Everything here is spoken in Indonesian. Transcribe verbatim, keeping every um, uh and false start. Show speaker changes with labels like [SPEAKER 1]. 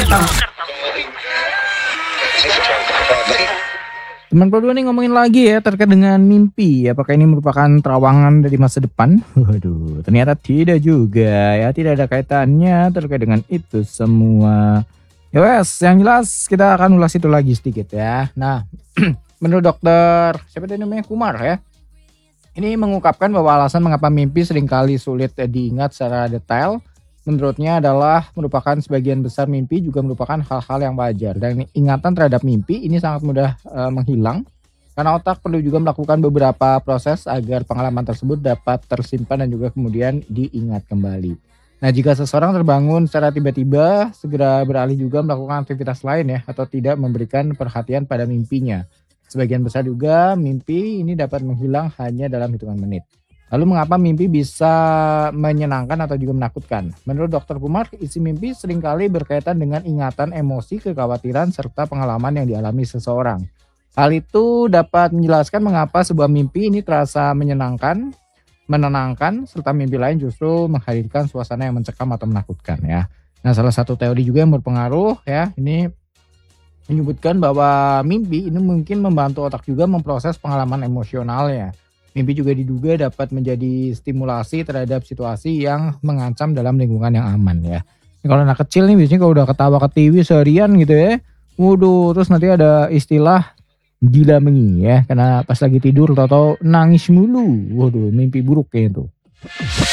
[SPEAKER 1] Teman berdua nih ngomongin lagi ya terkait dengan mimpi. Apakah ini merupakan terawangan dari masa depan? Waduh, ternyata tidak juga ya. Tidak ada kaitannya terkait dengan itu semua. Ya wes, yang jelas kita akan ulas itu lagi sedikit ya. Nah, menurut dokter, siapa tadi namanya Kumar ya. Ini mengungkapkan bahwa alasan mengapa mimpi seringkali sulit eh, diingat secara detail. Menurutnya adalah merupakan sebagian besar mimpi juga merupakan hal-hal yang wajar. Dan ingatan terhadap mimpi ini sangat mudah eh, menghilang. Karena otak perlu juga melakukan beberapa proses agar pengalaman tersebut dapat tersimpan dan juga kemudian diingat kembali. Nah, jika seseorang terbangun secara tiba-tiba, segera beralih juga melakukan aktivitas lain ya, atau tidak memberikan perhatian pada mimpinya. Sebagian besar juga mimpi ini dapat menghilang hanya dalam hitungan menit. Lalu mengapa mimpi bisa menyenangkan atau juga menakutkan? Menurut dokter Kumar, isi mimpi seringkali berkaitan dengan ingatan, emosi, kekhawatiran, serta pengalaman yang dialami seseorang. Hal itu dapat menjelaskan mengapa sebuah mimpi ini terasa menyenangkan, menenangkan, serta mimpi lain justru menghadirkan suasana yang mencekam atau menakutkan ya. Nah, salah satu teori juga yang berpengaruh ya, ini menyebutkan bahwa mimpi ini mungkin membantu otak juga memproses pengalaman emosionalnya. Mimpi juga diduga dapat menjadi stimulasi terhadap situasi yang mengancam dalam lingkungan yang aman ya. Ini kalau anak kecil nih biasanya kalau udah ketawa ketiwi seharian gitu ya. Waduh, terus nanti ada istilah gila mengi ya. Karena pas lagi tidur tau-tau nangis mulu. Waduh, mimpi buruk kayaknya tuh.